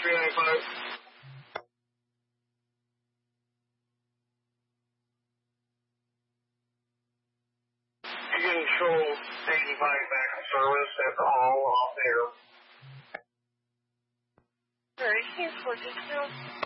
395. You can show 85 back in service at the hall off air. Very careful, just